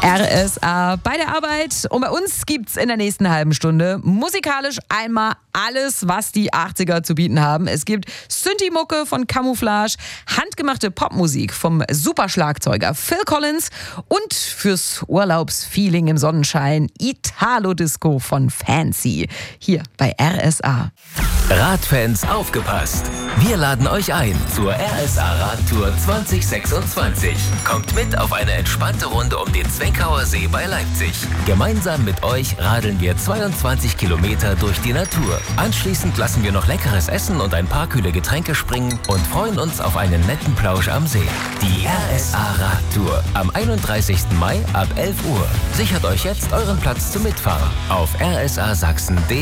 RSA bei der Arbeit und bei uns gibt's in der nächsten halben Stunde musikalisch einmal alles, was die 80er zu bieten haben. Es gibt Synthi-Mucke von Camouflage, handgemachte Popmusik vom Superschlagzeuger Phil Collins und fürs Urlaubsfeeling im Sonnenschein Italo-Disco von Fancy. Hier bei RSA. Radfans aufgepasst! Wir laden euch ein zur RSA Radtour 2026. Kommt mit auf eine entspannte Runde um den Zweckauer See bei Leipzig. Gemeinsam mit euch radeln wir 22 Kilometer durch die Natur. Anschließend lassen wir noch leckeres Essen und ein paar kühle Getränke springen und freuen uns auf einen netten Plausch am See. Die RSA Radtour am 31. Mai ab 11 Uhr. Sichert euch jetzt euren Platz zum Mitfahren auf rsasachsen.de.